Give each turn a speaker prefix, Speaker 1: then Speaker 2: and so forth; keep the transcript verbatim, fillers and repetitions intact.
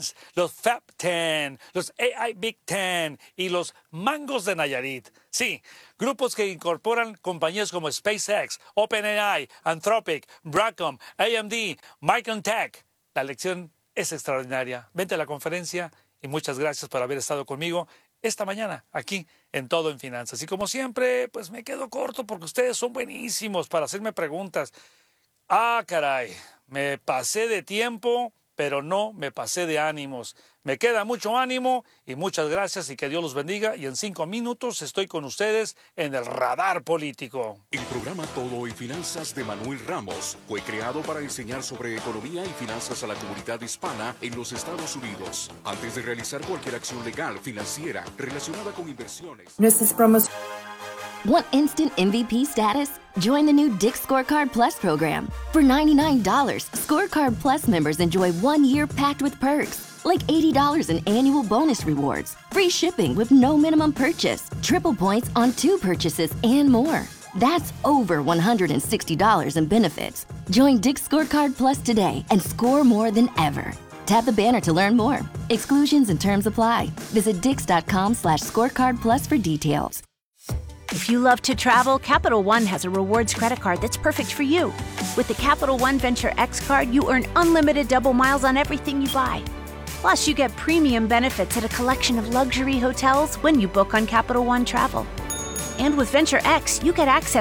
Speaker 1: Tens, los Fab Ten, los A I Big Ten y los Mangos de Nayarit. Sí, grupos que incorporan compañías como SpaceX, OpenAI, Anthropic, Broadcom, A M D, Micron Tech. La lección es extraordinaria. Vente a la conferencia y muchas gracias por haber estado conmigo esta mañana aquí en Todo en Finanzas. Y como siempre, pues me quedo corto porque ustedes son buenísimos para hacerme preguntas. Ah, caray, me pasé de tiempo, pero no me pasé de ánimos. Me queda mucho ánimo y muchas gracias y que Dios los bendiga. Y en cinco minutos estoy con ustedes en el Radar Político.
Speaker 2: El programa Todo en Finanzas de Manuel Ramos fue creado para enseñar sobre economía y finanzas a la comunidad hispana en los Estados Unidos. Antes de realizar cualquier acción legal, financiera, relacionada con inversiones.
Speaker 3: Nuestras promos.
Speaker 4: Want instant M V P status? Join the new Dick's Scorecard Plus program. For ninety-nine dollars, Scorecard Plus members enjoy one year packed with perks, like eighty dollars in annual bonus rewards, free shipping with no minimum purchase, triple points on two purchases, and more. That's over one hundred sixty dollars in benefits. Join Dick's Scorecard Plus today and score more than ever. Tap the banner to learn more. Exclusions and terms apply. Visit dix.com slash scorecard plus for details.
Speaker 5: If you love to travel, Capital One has a rewards credit card that's perfect for you. With the Capital One Venture X card, you earn unlimited double miles on everything you buy. Plus, you get premium benefits at a collection of luxury hotels when you book on Capital One Travel. And with Venture X, you get access